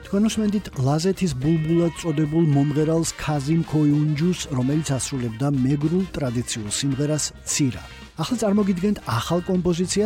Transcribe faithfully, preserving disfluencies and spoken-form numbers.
თქვენ უსმენთ ლაზეთის ბულბულად წოდებულ მომღერალს ქაზიმ ქოიუნჯუს, რომელიც ასრულებდა მეგრულ ტრადიციულ სიმღერას ცირა. ახლა წარმოგიდგენთ ახალ კომპოზიციას